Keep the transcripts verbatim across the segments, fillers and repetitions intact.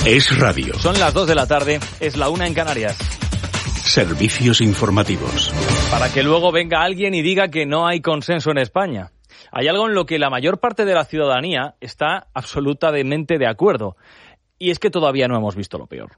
Es radio. Son las dos de la tarde, es la una en Canarias. Servicios informativos. Para que luego venga alguien y diga que no hay consenso en España. Hay algo en lo que la mayor parte de la ciudadanía está absolutamente de acuerdo. Y es que todavía no hemos visto lo peor.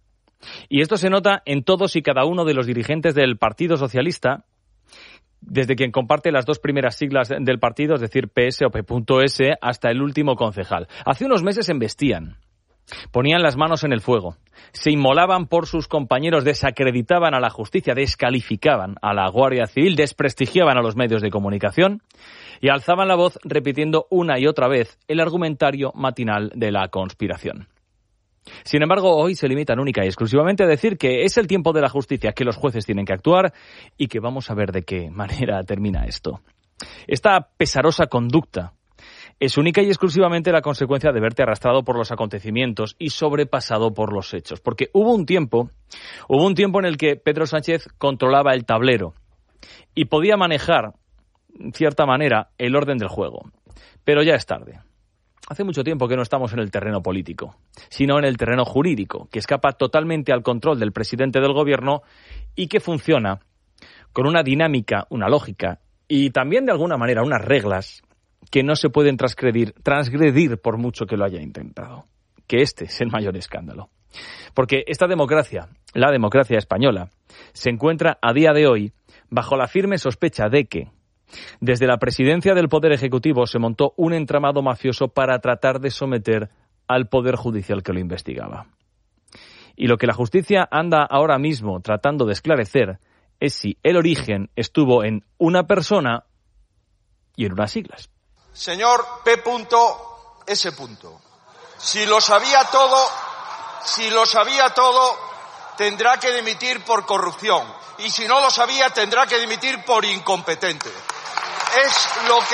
Y esto se nota en todos y cada uno de los dirigentes del Partido Socialista, desde quien comparte las dos primeras siglas del partido, es decir, P S o P S, hasta el último concejal. Hace unos meses embestían, ponían las manos en el fuego, se inmolaban por sus compañeros, desacreditaban a la justicia, descalificaban a la Guardia Civil, desprestigiaban a los medios de comunicación y alzaban la voz repitiendo una y otra vez el argumentario matinal de la conspiración. Sin embargo, hoy se limitan única y exclusivamente a decir que es el tiempo de la justicia, que los jueces tienen que actuar y que vamos a ver de qué manera termina esto. Esta pesarosa conducta es única y exclusivamente la consecuencia de verte arrastrado por los acontecimientos y sobrepasado por los hechos. Porque hubo un tiempo, hubo un tiempo en el que Pedro Sánchez controlaba el tablero y podía manejar, en cierta manera, el orden del juego. Pero ya es tarde. Hace mucho tiempo que no estamos en el terreno político, sino en el terreno jurídico, que escapa totalmente al control del presidente del gobierno y que funciona con una dinámica, una lógica y también de alguna manera unas reglas que no se pueden transgredir, transgredir por mucho que lo haya intentado. Que este es el mayor escándalo. Porque esta democracia, la democracia española, se encuentra a día de hoy bajo la firme sospecha de que desde la presidencia del Poder Ejecutivo se montó un entramado mafioso para tratar de someter al Poder Judicial que lo investigaba. Y lo que la justicia anda ahora mismo tratando de esclarecer es si el origen estuvo en una persona y en unas siglas. Señor P S. Si lo sabía todo, si lo sabía todo, tendrá que dimitir por corrupción. Y si no lo sabía, tendrá que dimitir por incompetente. Es lo que